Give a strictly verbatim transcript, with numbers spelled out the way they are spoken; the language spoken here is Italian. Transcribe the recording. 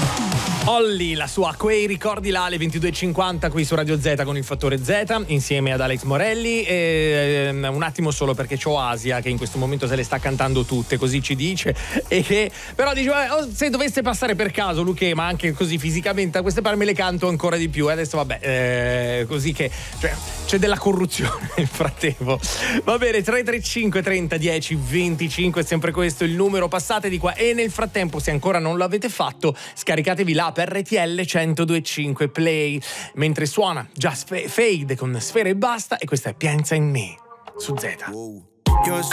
Olly, la sua Quei ricordi là alle ventidue e cinquanta qui su Radio Z con il Fattore Z insieme ad Alex Morelli e um, un attimo solo perché c'ho Asia che in questo momento se le sta cantando tutte, così ci dice, e che però dice eh, oh, se dovesse passare per caso Luché, ma anche così fisicamente a queste parti me le canto ancora di più e adesso vabbè eh, così che cioè, c'è della corruzione nel frattempo. Va bene, tre tre cinque trenta dieci venticinque, sempre questo il numero, passate di qua e nel frattempo se ancora non l'avete fatto scaricatevi l'app R T L centodue e cinque Play mentre suona Just Fade con Sfera e Basta e questa è Piensa in me su Z. Wow.